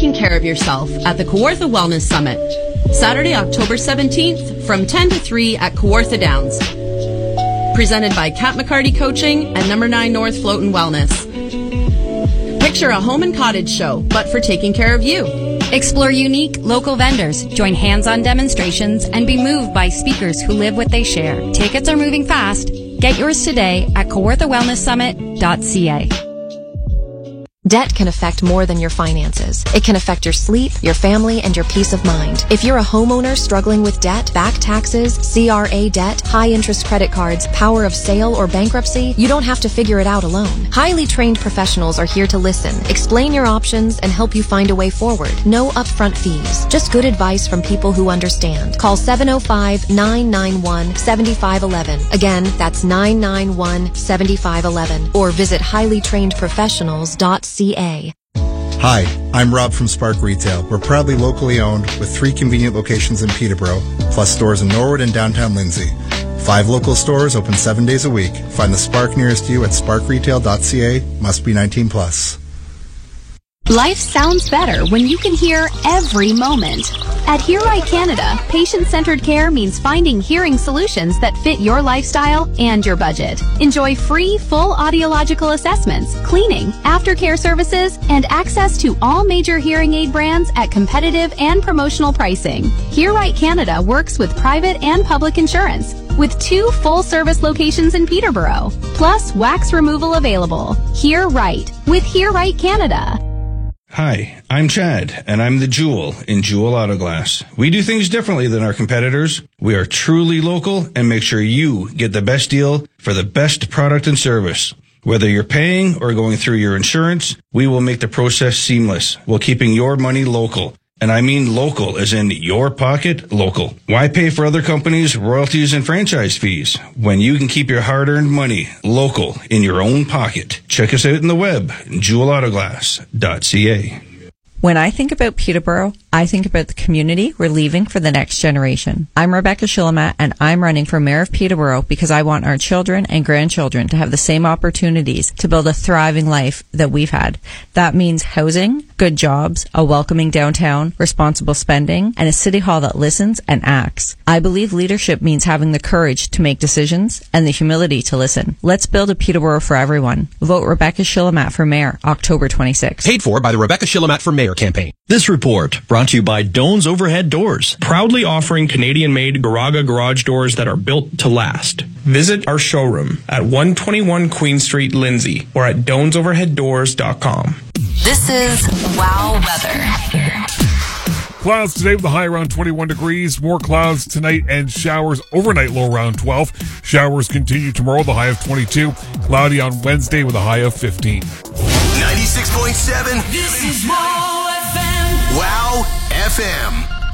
taking care of yourself at the Kawartha Wellness Summit. Saturday, October 17th from 10 to 3 at Kawartha Downs. Presented by Kat McCarty Coaching and Number 9 North Float and Wellness. Picture a home and cottage show, but for taking care of you. Explore unique local vendors, join hands-on demonstrations, and be moved by speakers who live what they share. Tickets are moving fast. Get yours today at kawarthawellnesssummit.ca. Debt can affect more than your finances. It can affect your sleep, your family, and your peace of mind. If you're a homeowner struggling with debt, back taxes, CRA debt, high-interest credit cards, power of sale, or bankruptcy, you don't have to figure it out alone. Highly trained professionals are here to listen, explain your options, and help you find a way forward. No upfront fees. Just good advice from people who understand. Call 705-991-7511. Again, that's 991-7511. Or visit highlytrainedprofessionals.ca. Hi, I'm Rob from Spark Retail. We're proudly locally owned with 3 convenient locations in Peterborough, plus stores in Norwood and downtown Lindsay. 5 local stores open 7 days a week. Find the Spark nearest you at sparkretail.ca. Must be 19 plus. Life sounds better when you can hear every moment. At Hear Right Canada, patient-centered care means finding hearing solutions that fit your lifestyle and your budget. Enjoy free, full audiological assessments, cleaning, aftercare services, and access to all major hearing aid brands at competitive and promotional pricing. Hear Right Canada works with private and public insurance, with 2 full-service locations in Peterborough, plus wax removal available. Hear Right with Hear Right Canada. Hi, I'm Chad, and I'm the Jewel in Jewel Auto Glass. We do things differently than our competitors. We are truly local and make sure you get the best deal for the best product and service. Whether you're paying or going through your insurance, we will make the process seamless while keeping your money local. And I mean local, as in your pocket local. Why pay for other companies' royalties and franchise fees when you can keep your hard-earned money local in your own pocket? Check us out on the web, jewelautoglass.ca. When I think about Peterborough, I think about the community we're leaving for the next generation. I'm Rebecca Shillamat, and I'm running for Mayor of Peterborough because I want our children and grandchildren to have the same opportunities to build a thriving life that we've had. That means housing, good jobs, a welcoming downtown, responsible spending, and a city hall that listens and acts. I believe leadership means having the courage to make decisions and the humility to listen. Let's build a Peterborough for everyone. Vote Rebecca Shillamat for Mayor, October 26th. Paid for by the Rebecca Shillamat for Mayor campaign. This report brought to you by Doan's Overhead Doors, proudly offering Canadian-made Garaga garage doors that are built to last. Visit our showroom at 121 Queen Street, Lindsay, or at doansoverheaddoors.com. This is Wow Weather. Clouds today with a high around 21 degrees. More clouds tonight and showers overnight, low around 12. Showers continue tomorrow, the high of 22. Cloudy on Wednesday with a high of 15. 96.7. This is Wow FM. Wow FM.